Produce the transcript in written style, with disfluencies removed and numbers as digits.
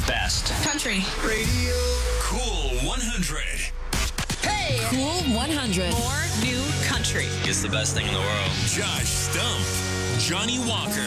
best. Country. Radio. Cool 100. Hey! Cool 100. More new country. It's the best thing in the world. Josh Stump. Johnny Walker.